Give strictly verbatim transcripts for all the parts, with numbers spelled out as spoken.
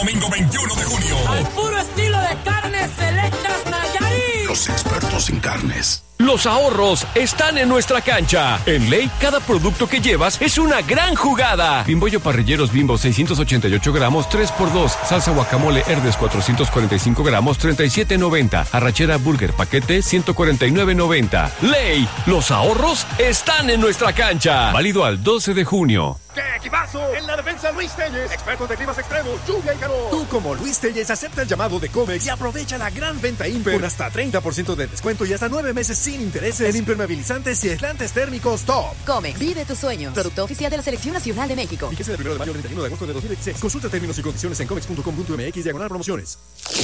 Domingo veintiuno de junio. Al puro estilo de Carnes Selectas Nayarit. Los expertos en carnes. Los ahorros están en nuestra cancha. En Ley, cada producto que llevas es una gran jugada. Bimbollo Parrilleros Bimbo seiscientos ochenta y ocho gramos, tres por dos. Salsa guacamole Herdes cuatrocientos cuarenta y cinco gramos, treinta y siete noventa. Arrachera Burger paquete ciento cuarenta y nueve noventa. Ley, los ahorros están en nuestra cancha. Válido al doce de junio. ¡Qué equipazo! En la defensa Luis Telles, expertos de climas extremos, lluvia y calor. Tú como Luis Telles acepta el llamado de Comex y aprovecha la gran venta Imper con hasta treinta por ciento de descuento y hasta nueve meses sin intereses en impermeabilizantes y aislantes térmicos top. Comex, vive tus sueños. Producto oficial de la Selección Nacional de México. Fíjese del primero de mayo al treinta y uno de agosto de dos mil dieciséis. Consulta términos y condiciones en comex punto com punto m x diagonal promociones.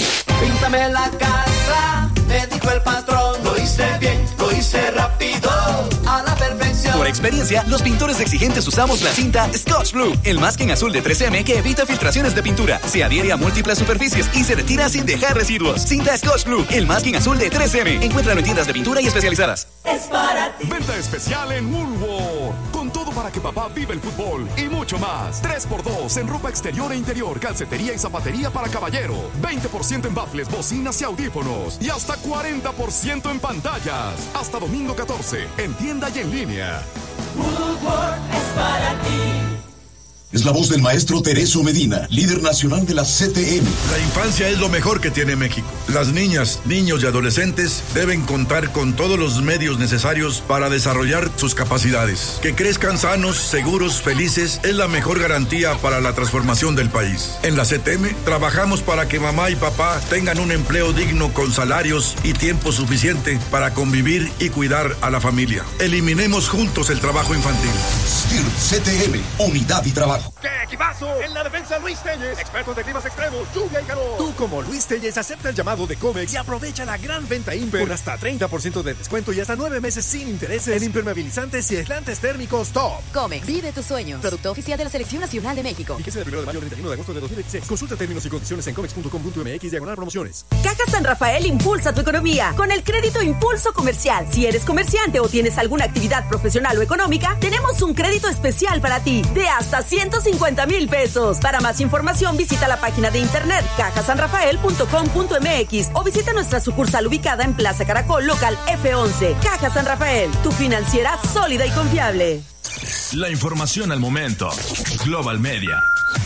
Píntame la casa, me dijo el patrón. Lo hice bien, lo hice rápido, a la perfección. Por experiencia, los pintores exigentes usamos la cinta Scotch Blue, el masking azul de tres eme que evita filtraciones de pintura, se adhiere a múltiples superficies y se retira sin dejar residuos. Cinta Scotch Blue, el masking azul de tres eme. Encuéntralo en tiendas de pintura y especializadas. Es para ti. Venta especial en Woolworth. Con todo para que papá viva el fútbol y mucho más. tres por dos en ropa exterior e interior, calcetería y zapatería para caballero. veinte por ciento en baffles, bocinas y audífonos. Y hasta cuarenta por ciento en pantallas. Hasta domingo catorce, en tienda y en línea. Woolworth es para ti. Es la voz del maestro Tereso Medina, líder nacional de la C T M. La infancia es lo mejor que tiene México. Las niñas, niños y adolescentes deben contar con todos los medios necesarios para desarrollar sus capacidades. Que crezcan sanos, seguros, felices es la mejor garantía para la transformación del país. En la C T M trabajamos para que mamá y papá tengan un empleo digno con salarios y tiempo suficiente para convivir y cuidar a la familia. Eliminemos juntos el trabajo infantil. S T I R C T M, unidad y trabajo. ¡Qué equipazo! En la defensa Luis Telles, expertos de climas extremos, lluvia y calor. Tú como Luis Telles acepta el llamado de Comex y aprovecha la gran venta Imper con hasta treinta por ciento de descuento y hasta nueve meses sin intereses en impermeabilizantes y aislantes térmicos top. Comex, vive tus sueños. Producto oficial de la Selección Nacional de México. Fíjese del primero de mayo al treinta y uno de agosto de dos mil dieciséis. Consulta términos y condiciones en comex punto com punto m x diagonal promociones. Caja San Rafael impulsa tu economía con el crédito Impulso Comercial. Si eres comerciante o tienes alguna actividad profesional o económica, tenemos un crédito especial para ti de hasta ciento cincuenta mil pesos. Para más información, visita la página de internet caja san rafael punto com punto m x o visita nuestra sucursal ubicada en Plaza Caracol, local F once. Caja San Rafael, tu financiera sólida y confiable. La información al momento. Global Media.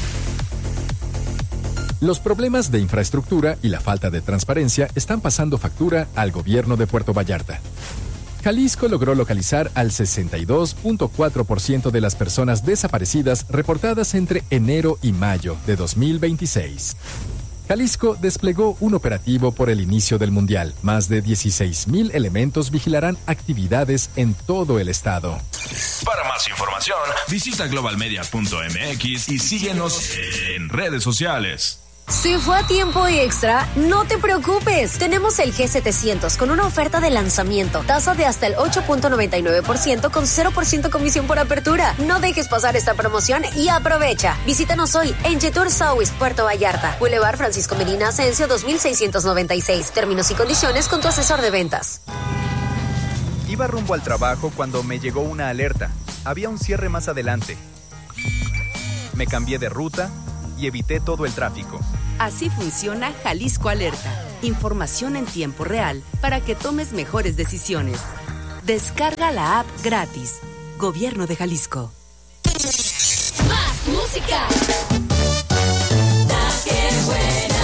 Los problemas de infraestructura y la falta de transparencia están pasando factura al gobierno de Puerto Vallarta. Jalisco logró localizar al sesenta y dos punto cuatro por ciento de las personas desaparecidas reportadas entre enero y mayo de dos mil veintiséis. Jalisco desplegó un operativo por el inicio del Mundial. Más de dieciséis mil elementos vigilarán actividades en todo el estado. Para más información, visita global media punto m x y síguenos en redes sociales. Si fue a tiempo y extra, no te preocupes. Tenemos el G setecientos con una oferta de lanzamiento. Tasa de hasta el ocho punto noventa y nueve por ciento con cero por ciento comisión por apertura. No dejes pasar esta promoción y aprovecha. Visítanos hoy en Jetur Sawis, Puerto Vallarta. Boulevard Francisco Medina Asensio dos mil seiscientos noventa y seis. Términos y condiciones con tu asesor de ventas. Iba rumbo al trabajo cuando me llegó una alerta. Había un cierre más adelante. Me cambié de ruta y evité todo el tráfico. Así funciona Jalisco Alerta. Información en tiempo real para que tomes mejores decisiones. Descarga la app gratis. Gobierno de Jalisco. Más música. La que buena.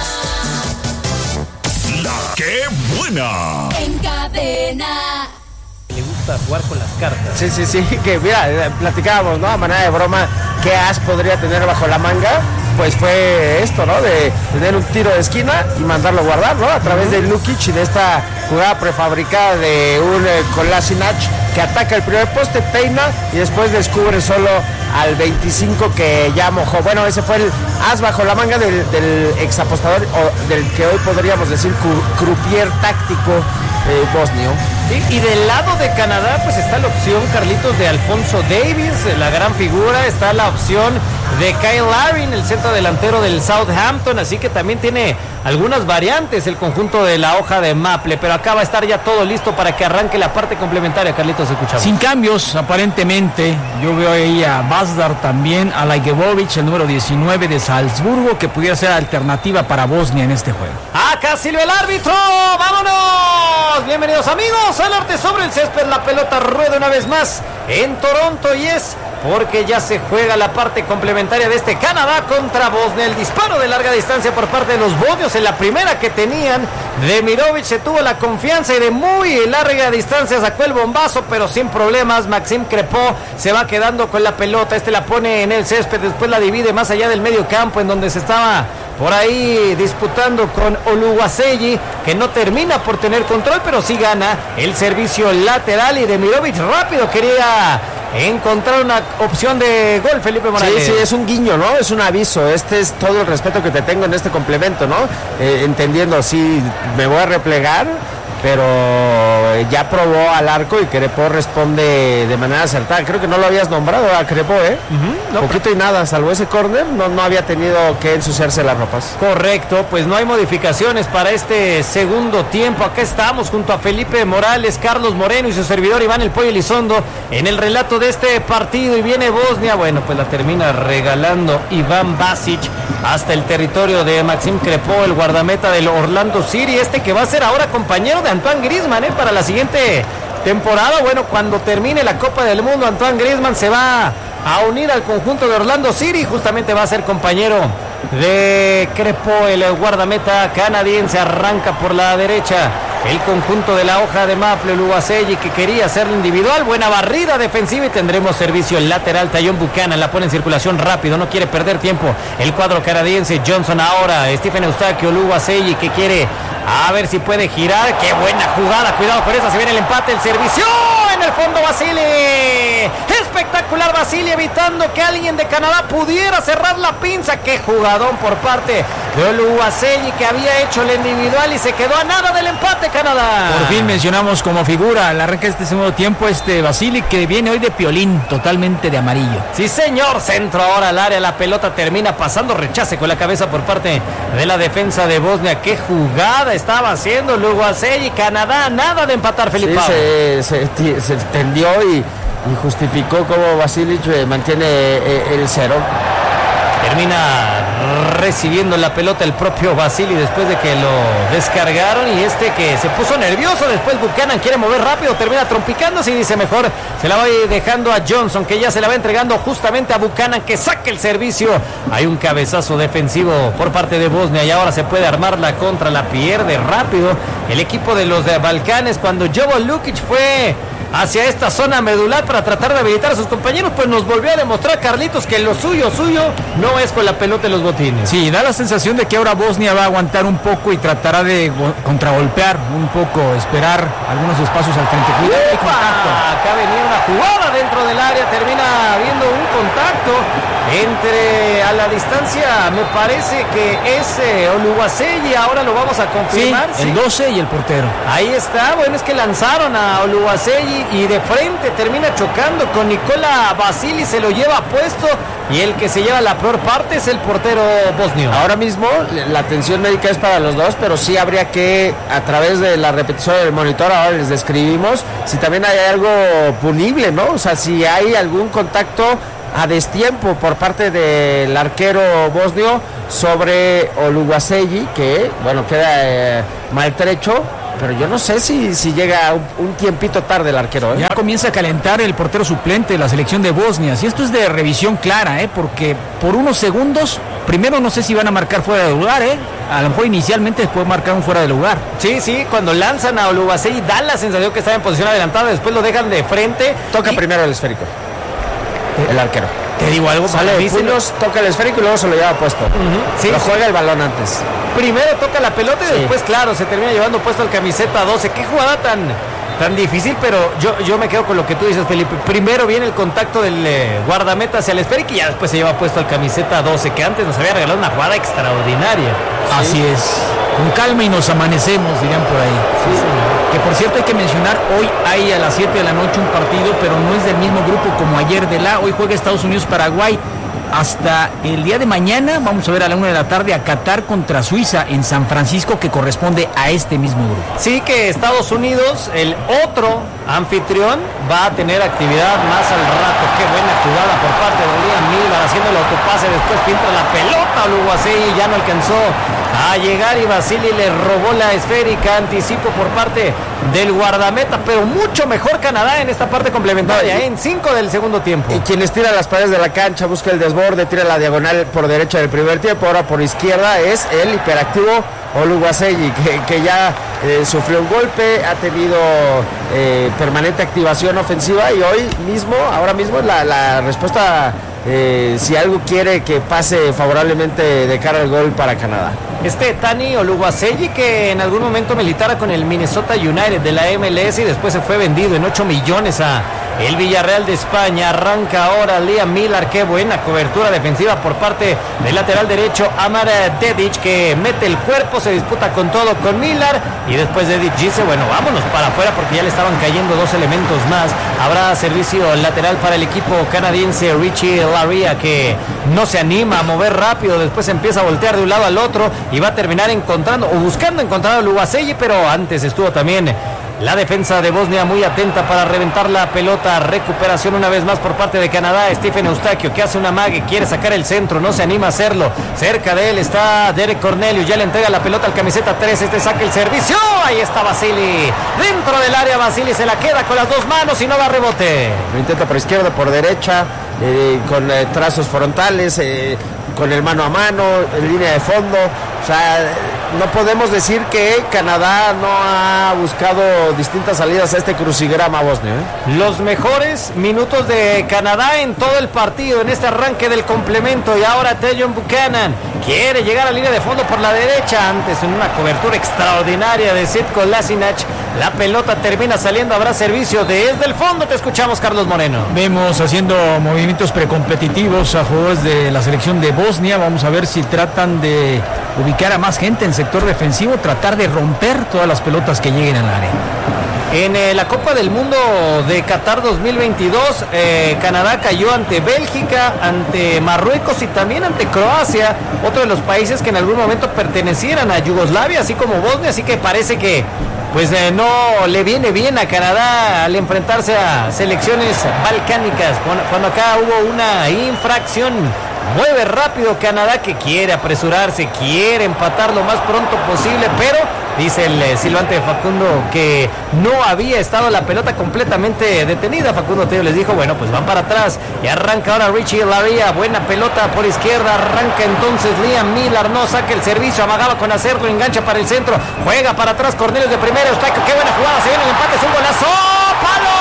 La que buena. En cadena. Le gusta jugar con las cartas. Sí, sí, sí, que mira, platicábamos, ¿no? A manera de broma, ¿qué as podría tener bajo la manga? Pues fue esto, ¿no? De tener un tiro de esquina y mandarlo a guardar, ¿no? A través de Lukic y de esta jugada prefabricada de un eh, Kolasinac que ataca el primer poste, peina y después descubre solo al veinticinco que ya mojó. Bueno, ese fue el as bajo la manga del, del ex apostador, o del que hoy podríamos decir croupier táctico eh, bosnio. Y, y del lado de Canadá, pues está la opción, Carlitos, de Alfonso Davies, la gran figura. Está la opción de Kyle Larin, el centro delantero del Southampton. Así que también tiene algunas variantes el conjunto de la hoja de Maple. Pero acá va a estar ya todo listo para que arranque la parte complementaria. Carlitos, escuchamos. Sin cambios, aparentemente. Yo veo ahí a Bazdar también, a Lajkovic, el número diecinueve de Salzburgo, que pudiera ser alternativa para Bosnia en este juego. Acá silba el árbitro. ¡Vámonos! Bienvenidos, amigos, al arte sobre el césped. La pelota rueda una vez más en Toronto y es porque ya se juega la parte complementaria de este Canadá contra Bosnia. El disparo de larga distancia por parte de los bosnios en la primera que tenían. Demirovic se tuvo la confianza y de muy larga distancia sacó el bombazo, pero sin problemas. Maxim Crepeau se va quedando con la pelota. Este la pone en el césped, después la divide más allá del medio campo, en donde se estaba por ahí disputando con Oluwaseyi, que no termina por tener control, pero sí gana el servicio lateral. Y Demirovic rápido quería encontrar una opción de gol, Felipe Morales. Sí, sí, es un guiño, ¿no? Es un aviso. Este es todo el respeto que te tengo en este complemento, ¿no? Eh, entendiendo, sí, me voy a replegar, pero ya probó al arco y Crepeau responde de manera acertada. Creo que no lo habías nombrado a Crepeau, ¿eh? Uh-huh, no, poquito y nada, salvo ese córner, no, no había tenido que ensuciarse las ropas. Correcto, pues no hay modificaciones para este segundo tiempo. Acá estamos junto a Felipe Morales, Carlos Moreno y su servidor Iván El Pollo Elizondo en el relato de este partido. Y viene Bosnia, bueno, pues la termina regalando Iván Basic hasta el territorio de Maxim Crepeau, el guardameta del Orlando City, este que va a ser ahora compañero de Antoine Griezmann, ¿eh? Para la siguiente temporada. Bueno, cuando termine la Copa del Mundo, Antoine Griezmann se va a unir al conjunto de Orlando City, justamente va a ser compañero de Crepeau, el guardameta canadiense. Arranca por la derecha el conjunto de la hoja de Maple, Oluwaseyi, que quería hacerlo individual. Buena barrida defensiva y tendremos servicio lateral. Tajon Buchanan la pone en circulación rápido, no quiere perder tiempo el cuadro canadiense. Johnson ahora, Stephen Eustáquio, Oluwaseyi, que quiere a ver si puede girar. Qué buena jugada, cuidado con esa, se viene el empate, el servicio en el fondo. Vasily, espectacular Vasily, evitando que alguien de Canadá pudiera cerrar la pinza. Qué jugadón por parte de Oluwaseyi, que había hecho el individual y se quedó a nada del empate Canadá. Por fin mencionamos como figura al arranque de este segundo tiempo este Vasily, que viene hoy de piolín, totalmente de amarillo. Sí señor, centro ahora al área, la pelota termina pasando, rechace con la cabeza por parte de la defensa de Bosnia. Qué jugada estaba haciendo Oluwaseyi. Canadá nada de empatar, Felipe. Sí, se, se, se tendió y, y justificó cómo Vasily mantiene el cero. Termina recibiendo la pelota el propio Vasily después de que lo descargaron, y este que se puso nervioso. Después Buchanan quiere mover rápido, termina trompicándose y dice mejor se la va dejando a Johnson, que ya se la va entregando justamente a Buchanan, que saque el servicio. Hay un cabezazo defensivo por parte de Bosnia y ahora se puede armar la contra. La pierde rápido el equipo de los de Balcanes cuando Jovo Lukic fue hacia esta zona medular para tratar de habilitar a sus compañeros. Pues nos volvió a demostrar, Carlitos, que lo suyo, suyo no es con la pelota en los botines. Sí, da la sensación de que ahora Bosnia va a aguantar un poco y tratará de contragolpear un poco, esperar algunos espacios al frente. Cuidado y contacto. Acá venía una jugada dentro del área, termina habiendo un contacto entre a la distancia, me parece que es eh, Oluwaseyi, ahora lo vamos a confirmar. Sí, el doce y el portero. Ahí está, bueno, es que lanzaron a Oluwaseyi y de frente termina chocando con Nikola Vasily, se lo lleva puesto, y el que se lleva la peor parte es el portero bosnio. Ahora mismo la atención médica es para los dos, pero sí habría que, a través de la repetición del monitor, ahora les describimos si también hay algo punible, ¿no? O sea, si hay algún contacto a destiempo por parte del arquero bosnio sobre Oluwaseyi, que, bueno, queda eh, maltrecho. Pero yo no sé si, si llega un, un tiempito tarde el arquero, ¿eh? Ya comienza a calentar el portero suplente de la selección de Bosnia. Y esto es de revisión clara, ¿eh? Porque por unos segundos, primero no sé si van a marcar fuera de lugar, ¿eh? A lo mejor inicialmente después marcar un fuera de lugar. Sí, sí, cuando lanzan a Oluwaseyi da la sensación que está en posición adelantada, después lo dejan de frente. Toca y... primero el esférico. El arquero. Te digo algo, sale de puños, toca el esférico y luego se lo lleva puesto. Uh-huh. Sí, pero juega sí. el balón antes. Primero toca la pelota y sí. después, claro, se termina llevando puesto el camiseta doce. Qué jugada tan tan difícil, pero yo, yo me quedo con lo que tú dices, Felipe. Primero viene el contacto del eh, guardameta hacia el esférico y ya después se lleva puesto al camiseta doce, que antes nos había regalado una jugada extraordinaria. Así ¿Sí? es. Con calma y nos amanecemos, dirían por ahí. Sí, señor. Que por cierto hay que mencionar, hoy hay a las siete de la noche un partido, pero no es del mismo grupo como ayer de la. Hoy juega Estados Unidos-Paraguay. Hasta el día de mañana vamos a ver a la una de la tarde a Qatar contra Suiza en San Francisco, que corresponde a este mismo grupo. Sí, que Estados Unidos, el otro anfitrión, va a tener actividad más al rato. Qué buena jugada por parte de Liam Miller haciendo el autopase, después filtra la pelota a Oluwaseyi, ya no alcanzó a llegar y Vasily le robó la esférica. Anticipo por parte del guardameta, pero mucho mejor Canadá en esta parte complementaria, no, y, en cinco del segundo tiempo. Y quien estira las paredes de la cancha, busca el desborde, tira la diagonal por derecha del primer tiempo, ahora por izquierda es el hiperactivo Oluwaseyi, que, que ya eh, sufrió un golpe, ha tenido eh, permanente activación ofensiva y hoy mismo, ahora mismo la, la respuesta, eh, si algo quiere que pase favorablemente de cara al gol para Canadá. Este Tani Oluwaseyi, que en algún momento militara con el Minnesota United de la M L S y después se fue vendido en ocho millones a el Villarreal de España. Arranca ahora Liam Miller, qué buena cobertura defensiva por parte del lateral derecho Amar Dedic, que mete el cuerpo, se disputa con todo con Miller y después Dedic dice, bueno, vámonos para afuera porque ya le estaban cayendo dos elementos más. Habrá servicio lateral para el equipo canadiense. Richie Laryea, que no se anima a mover rápido, después empieza a voltear de un lado al otro y va a terminar encontrando o buscando encontrar a Oluwaseyi, pero antes estuvo también la defensa de Bosnia muy atenta para reventar la pelota. Recuperación una vez más por parte de Canadá. Stephen Eustaquio, que hace una mague, quiere sacar el centro, no se anima a hacerlo. Cerca de él está Derek Cornelius, ya le entrega la pelota al camiseta tres, este saca el servicio. Ahí está Vasily, dentro del área. Vasily se la queda con las dos manos y no va a rebote. Lo intenta por izquierda, por derecha, eh, con eh, trazos frontales, eh, con el mano a mano, en línea de fondo. O sea, no podemos decir que Canadá no ha buscado distintas salidas a este crucigrama bosnio, ¿eh? Los mejores minutos de Canadá en todo el partido, en este arranque del complemento. Y ahora Tejon Buchanan quiere llegar a línea de fondo por la derecha. Antes, en una cobertura extraordinaria de Željko Kolasinac, la pelota termina saliendo. Habrá servicio desde el fondo. Te escuchamos, Carlos Moreno. Vemos haciendo movimientos precompetitivos a jugadores de la selección de Bosnia. Vamos a ver si tratan de ubicar a más gente en sector defensivo, tratar de romper todas las pelotas que lleguen al área. En eh, la Copa del Mundo de Qatar dos mil veintidós, eh, Canadá cayó ante Bélgica, ante Marruecos y también ante Croacia, otro de los países que en algún momento pertenecieran a Yugoslavia, así como Bosnia, así que parece que pues eh, no le viene bien a Canadá al enfrentarse a selecciones balcánicas, cuando, cuando acá hubo una infracción. Mueve rápido Canadá, que quiere apresurarse, quiere empatar lo más pronto posible, pero dice el eh, silbante de Facundo que no había estado la pelota completamente detenida. Facundo Tello les dijo, bueno, pues van para atrás y arranca ahora Richie Laryea, buena pelota por izquierda, arranca entonces Liam Miller, no saca el servicio, amagaba con hacerlo, engancha para el centro, juega para atrás Cornelius de primera, Eustaquio, qué buena jugada, se viene el empate, es un golazo, palo,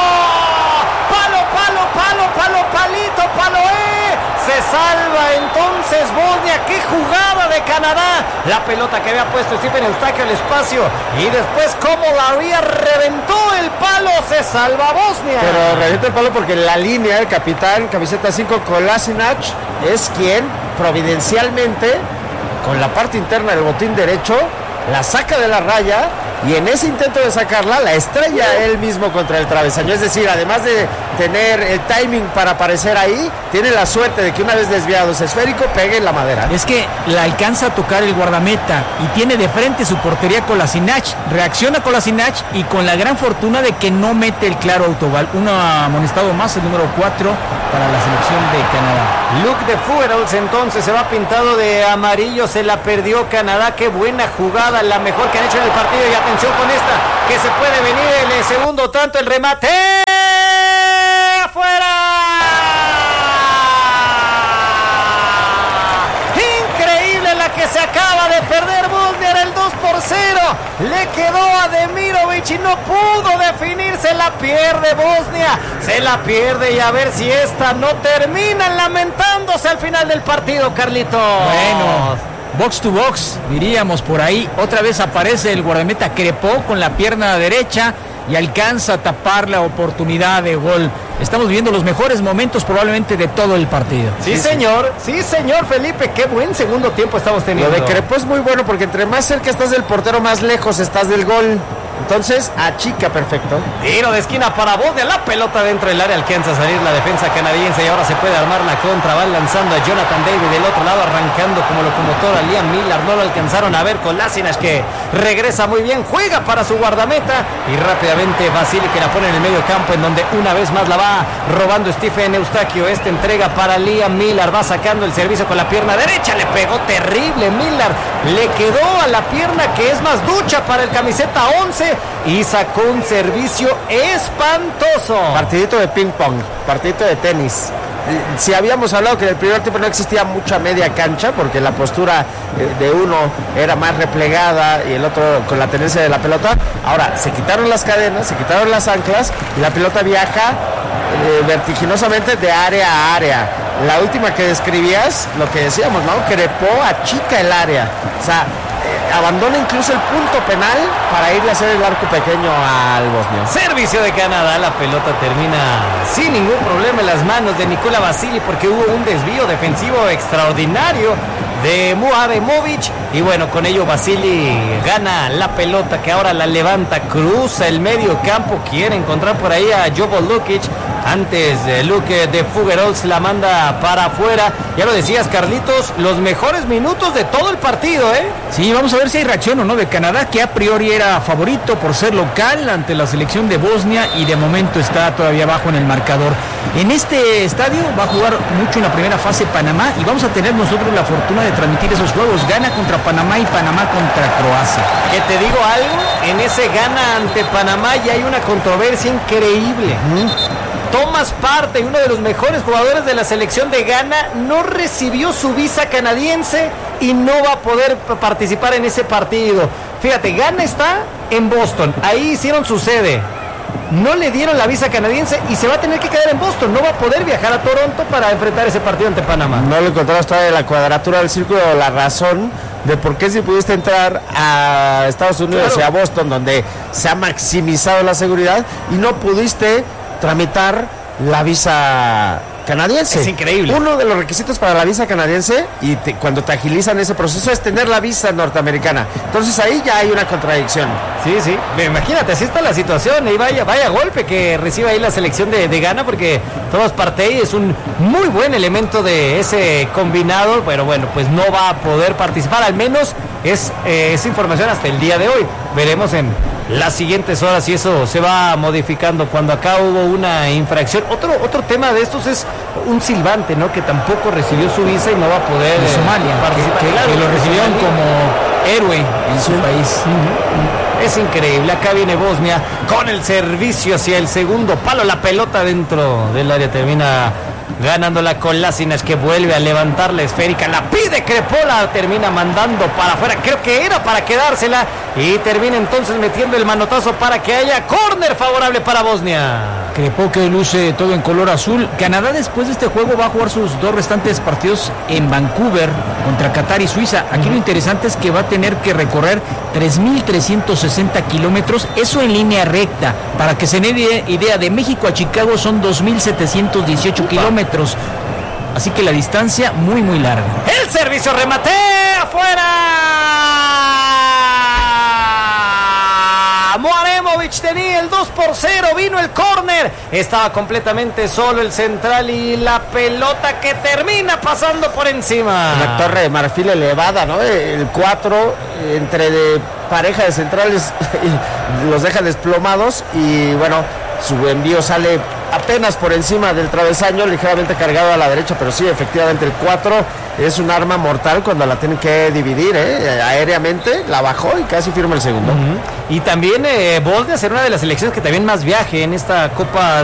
palo, palo, palo, palo, palito, palo, eh. Se salva entonces Bosnia. ¡Qué jugada de Canadá! La pelota que había puesto Stephen Eustaquio al espacio y después como Laryea reventó el palo. Se salva Bosnia. Pero reventó el palo porque la línea, el capitán, camiseta cinco, Kolasinac, es quien providencialmente, con la parte interna del botín derecho, la saca de la raya y en ese intento de sacarla la estrella él mismo contra el travesaño. Es decir, además de tener el timing para aparecer ahí, tiene la suerte de que una vez desviado ese esférico pegue en la madera. Es que la alcanza a tocar el guardameta y tiene de frente su portería Kolasinac, reacciona Kolasinac y con la gran fortuna de que no mete el claro autogol. Un amonestado más, el número cuatro para la selección de Canadá. Luke de Fuggerals entonces se va pintado de amarillo, se la perdió Canadá. Qué buena jugada, la mejor que han hecho en el partido. Y atención con esta, que se puede venir el segundo tanto, el remate afuera. Increíble la que se acaba de perder Bosnia, era el dos por cero, le quedó a Demirovic y no pudo definir, se la pierde Bosnia, se la pierde y a ver si esta no terminan lamentándose al final del partido, Carlito. Bueno, box to box, diríamos por ahí. Otra vez aparece el guardameta Crepó con la pierna derecha. y alcanza a tapar la oportunidad de gol. Estamos viendo los mejores momentos probablemente de todo el partido. Sí, sí señor, sí señor Felipe, qué buen segundo tiempo estamos teniendo. Lo de Crepó es muy bueno porque entre más cerca estás del portero, más lejos estás del gol. Entonces, achica perfecto. Tiro de esquina para Bosnia, la pelota dentro del área, alcanza a salir la defensa canadiense y ahora se puede armar la contra. Van lanzando a Jonathan David del otro lado, arrancando como locomotor a Liam Miller. No lo alcanzaron a ver con Kolasinac, que regresa muy bien, juega para su guardameta y rápidamente Vasily, que la pone en el medio campo, en donde una vez más la va robando Stephen Eustaquio. Esta entrega para Liam Miller, va sacando el servicio con la pierna derecha, le pegó terrible Miller, le quedó a la pierna que es más ducha para el camiseta once y sacó un servicio espantoso. Partidito de ping pong, partidito de tenis. Si habíamos hablado que en el primer tiempo no existía mucha media cancha porque la postura de uno era más replegada y el otro con la tenencia de la pelota, ahora se quitaron las cadenas, se quitaron las anclas y la pelota viaja eh, vertiginosamente de área a área. La última que describías, lo que decíamos, ¿no? Crepó achica el área, o sea, eh, abandona incluso el punto penal para ir a hacer el arco pequeño al bosnio. Servicio de Canadá, la pelota termina sin ningún problema en las manos de Nikola Vasily porque hubo un desvío defensivo extraordinario de Muharemovic y bueno, con ello Vasily gana la pelota, que ahora la levanta, cruza el medio campo, quiere encontrar por ahí a Jovo Lukic, antes de Luke de Figueroa la manda para afuera. Ya lo decías, Carlitos, los mejores minutos de todo el partido, ¿eh? Sí, vamos a ver si hay reacción o no de Canadá, que a priori era favorito por ser local ante la selección de Bosnia y de momento está todavía abajo en el marcador. En este estadio va a jugar mucho en la primera fase Panamá y vamos a tener nosotros la fortuna de transmitir esos juegos. Gana contra Panamá y Panamá contra Croacia. Que te digo algo, en ese gana ante Panamá ya hay una controversia increíble. ¿Mm? Thomas Partey, uno de los mejores jugadores de la selección de Ghana, no recibió su visa canadiense y no va a poder participar en ese partido. Fíjate, Ghana está en Boston, ahí hicieron su sede. No le dieron la visa canadiense y se va a tener que quedar en Boston. No va a poder viajar a Toronto para enfrentar ese partido ante Panamá. No le encontramos todavía la cuadratura del círculo, la razón de por qué si pudiste entrar a Estados Unidos, claro, y a Boston, donde se ha maximizado la seguridad, y no pudiste tramitar la visa canadiense. Es increíble. Uno de los requisitos para la visa canadiense y te, cuando te agilizan ese proceso es tener la visa norteamericana. Entonces ahí ya hay una contradicción. Sí, sí. Imagínate, así está la situación. Y vaya, vaya golpe que recibe ahí la selección de, de Ghana, porque Thomas Partey es un muy buen elemento de ese combinado, pero bueno, pues no va a poder participar. Al menos es eh, esa información hasta el día de hoy. Veremos en las siguientes horas si eso se va modificando. Cuando acá hubo una infracción, otro otro tema de estos es un silbante, ¿no? Que tampoco recibió su visa y no va a poder de Somalia, eh, participar. Que, que, claro, que lo recibieron como héroe en su sí. país. Uh-huh. Es increíble. Acá viene Bosnia con el servicio hacia el segundo palo, la pelota dentro del área, termina ganándola con Kolasinac, que vuelve a levantar la esférica, la pide Crepó, la termina mandando para afuera, creo que era para quedársela, y termina entonces metiendo el manotazo para que haya córner favorable para Bosnia. Crepó, que luce todo en color azul. Canadá después de este juego va a jugar sus dos restantes partidos en Vancouver contra Qatar y Suiza. Aquí uh-huh. lo interesante es que va a tener que recorrer tres mil trescientos sesenta kilómetros, eso en línea recta. Para que se den idea, de México a Chicago son dos mil setecientos dieciocho kilómetros. Así que la distancia muy muy larga. El servicio, remate afuera. Muharemovic tenía el dos por cero, vino el córner, estaba completamente solo el central y la pelota que termina pasando por encima. Una torre de marfil elevada, ¿no? El cuatro entre de pareja de centrales los deja desplomados y bueno, su envío sale apenas por encima del travesaño, ligeramente cargado a la derecha, pero sí, efectivamente el cuatro es un arma mortal cuando la tienen que dividir, ¿eh? Aéreamente la bajó y casi firma el segundo. Uh-huh. Y también eh, Bosnia será una de las selecciones que también más viaje en esta Copa